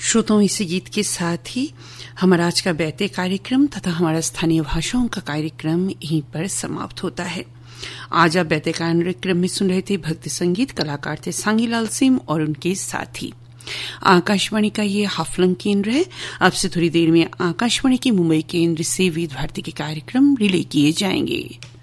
श्रोताओं, इसी गीत के साथ ही हमारा आज का बैते कार्यक्रम तथा हमारा स्थानीय भाषाओं का कार्यक्रम यहीं पर समाप्त होता है। आज आप बैते कार्यक्रम में सुन रहे थे भक्ति संगीत, कलाकार थे सांगीलाल सिंह और उनके साथी। आकाशवाणी का ये हाफलंग केंद्र है। अब से थोड़ी देर में आकाशवाणी की मुंबई केंद्र से विविध भारती के कार्यक्रम रिले किए जाएंगे।